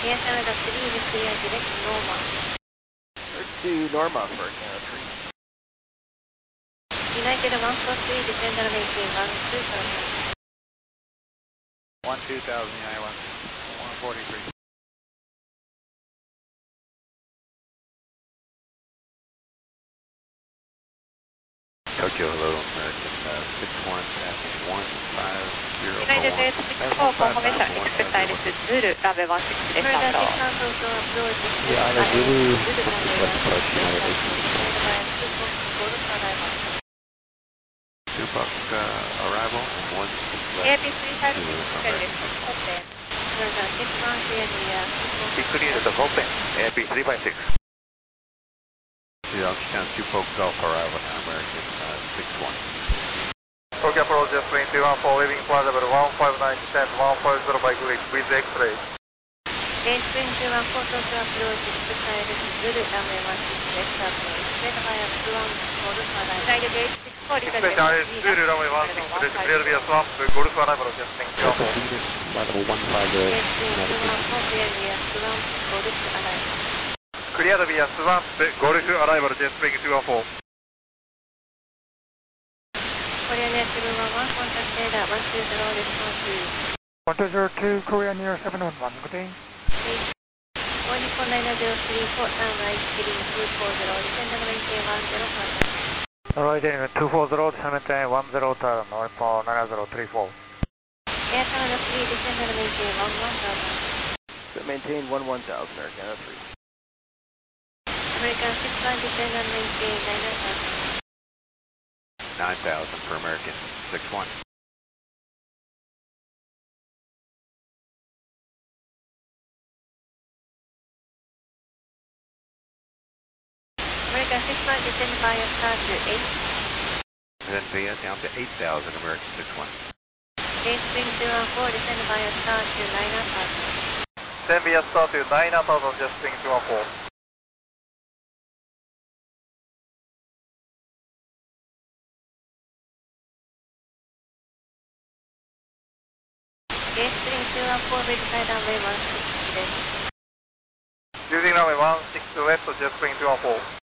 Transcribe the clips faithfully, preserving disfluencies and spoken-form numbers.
Air Canada three is clear direct Norma. To Norma for Canada three. United one four three, descend and maintain one two thousand. one two thousand, United one, one forty-three. Tokyo, hello, American uh, six one, passing one five zero for United one. six four, confirmation, expect silence, Zulu, runway one six, left American control. six one, also approach. Yeah, I know Zulu, Zulu, left approach, United eight six. Tupac uh, arrival, and one A P left three five six, Zulu, clear American. direct, open. American six one, clear the uh, Be clear to open, A P three five six. Yeah, Youngstown Tupac Golf arrival now, American uh, six one. Tokyo approach, just wing two one four, leaving flight level one five nine, descent one five zero by grid with X-ray. Gate twin two one four, Tokyo approach, expect silence, Zulu, runway one six, left approach. Expect via two one four, arrival. United eight six four, descend Expect and Zulu, maintain runway one six, clear via swamp, Golf arrival, just wing two one four. Level one five zero. Gate twin two one four, clear via swamp, Golf arrival. Cleared via swamp, Golf arrival, just wing two one four. Korea near seven one one, contact radar one two zero, response to one two zero two, Korea near seven one one, good day. one four nine zero three four, turn right, heading two four zero, descend and maintain one zero five. Alright, then two four zero, maintain one zero turn, one four nine zero three four. Air Canada three, descend and maintain one one thousand. Maintain one one thousand, Air Canada three. American six one, descend and maintain nine thousand. nine thousand for American six one. American six one, descend via star to eight. Then via down to eight thousand, American six one. Gate twin two one four, descend via star to nine thousand. Descend via star to nine thousand, just wing two one four. Gate twin two one four, verify runway one six left. Using runway one six left, just wing two one four.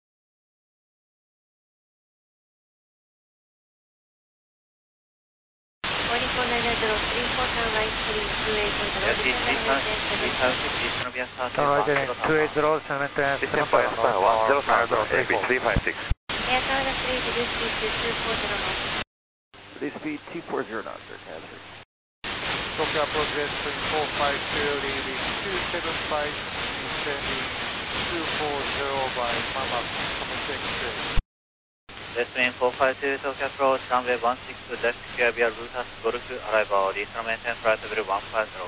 one four nine zero three four, turn right, heading two eight zero, descend and maintain seven thousand. Alright, then two eight zero, maintain Descend by star one zero thousand, A P three five six. Air Canada three, reduce speed to two four zero knots. Reduce speed two four zero knots, Air Canada three. Tokyo approach, just wing four five two, leaving two seven five, descending two four zero by Mama, Common X-ray. West wind four five two, Tokyo approach, runway one six, left clear via Lutas Golf arrival, descend maintain flight level one five zero.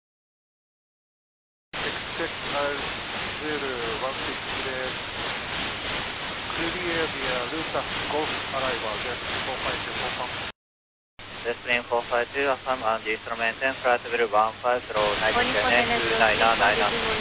Expect uh, Zulu one six left, clear via Lutas Golf arrival, just four five two, four five. West wind four five two, affirm and descend maintain flight level one five zero, nine two nine nine nine.